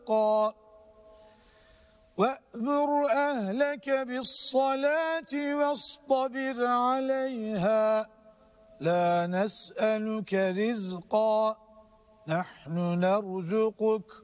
حقا وأمر أهلك بالصلاة واصطبر عليها لا نسألك رزقا نحن نرزقك